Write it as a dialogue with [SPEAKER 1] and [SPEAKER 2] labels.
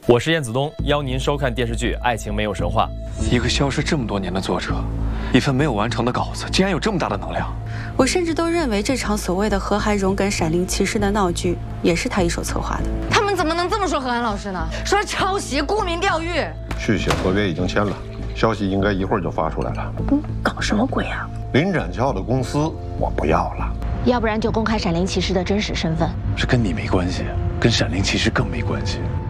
[SPEAKER 1] 我是燕子东，邀您收看电视剧《爱情没有神话》。
[SPEAKER 2] 一个消失这么多年的作者，一份没有完成的稿子，竟然有这么大的能量。
[SPEAKER 3] 我甚至都认为这场所谓的何海荣跟闪灵骑士的闹剧，也是他一手策划的。
[SPEAKER 4] 他们怎么能这么说何安老师呢？说他抄袭、沽名钓誉。
[SPEAKER 5] 续写合约已经签了，消息应该一会儿就发出来了。
[SPEAKER 3] 搞什么鬼啊？
[SPEAKER 5] 林展翘的公司我不要了，
[SPEAKER 6] 要不然就公开闪灵骑士的真实身份。
[SPEAKER 7] 这跟你没关系，跟闪灵骑士更没关系。